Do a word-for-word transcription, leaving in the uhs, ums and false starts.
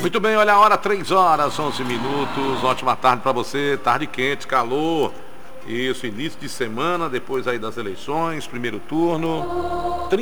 Muito bem, olha a hora, três horas, onze minutos. Ótima tarde para você, tarde quente, calor. Isso, início de semana, depois aí das eleições, primeiro turno.